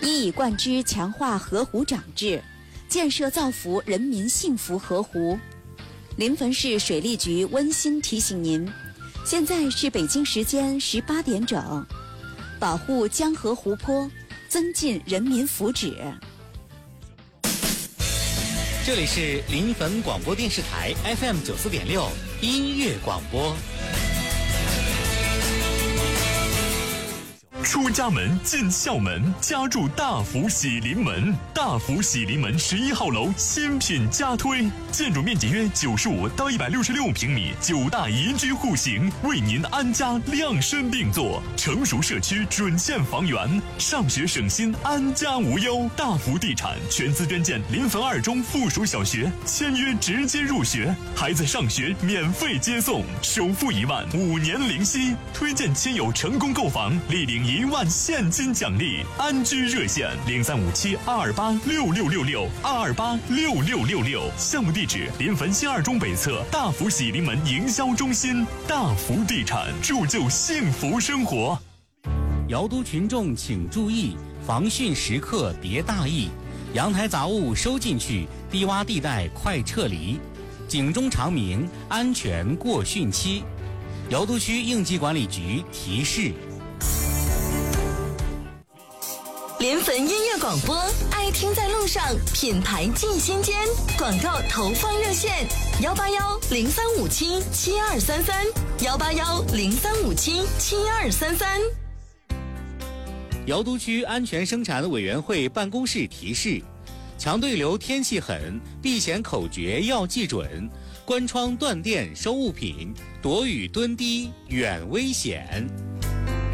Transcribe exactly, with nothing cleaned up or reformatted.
一以贯之强化河湖长治，建设造福人民幸福河湖。临汾市水利局温馨提醒您，现在是北京时间十八点整，保护江河湖泊，增进人民福祉。 这里是临汾广播电视台 F M 九四点六音乐广播。 出家门进校门，家住大福喜临门。大福喜临门十一号楼新品加推，建筑面积约九十五到一百六十六平米，九大宜居户型，为您安家量身定做。成熟社区准线房源，上学省心，安家无忧。大福地产全资捐建临汾二中附属小学，签约直接入学，孩子上学免费接送，首付一万，五年零息。推荐亲友成功购房，立领一万现金奖励。安居热线零三五七二二八六六六六二二八六六六六。项目地址临汾新二中北侧大福喜临门营销中心。大福地产，铸就幸福生活。 瑶都群众请注意，防汛时刻别大意，阳台杂物收进去，低洼地带快撤离，警钟长鸣，安全过汛期。瑶都区应急管理局提示。 临汾音乐广播，爱听在路上，品牌进心间。广告投放热线：幺八幺零三五七七二三三，幺八幺零三五七七二三三。 瑶都区安全生产委员会办公室提示：强对流天气狠，避险口诀要记准，关窗断电收物品，躲雨蹲低远危险。